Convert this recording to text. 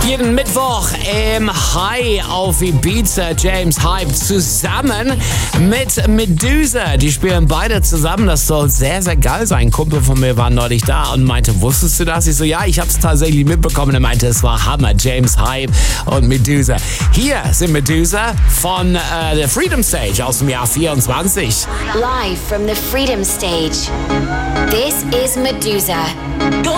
Jeden Mittwoch im High auf Ibiza, James Hype zusammen mit Medusa. Die spielen beide zusammen. Das soll sehr, sehr geil sein. Ein Kumpel von mir war neulich da und meinte, wusstest du das? Ich so, ja, ich habe es tatsächlich mitbekommen. Er meinte, es war Hammer. James Hype und Medusa. Hier sind Medusa von der Freedom Stage aus dem Jahr 24. Live from the Freedom Stage. This is Medusa.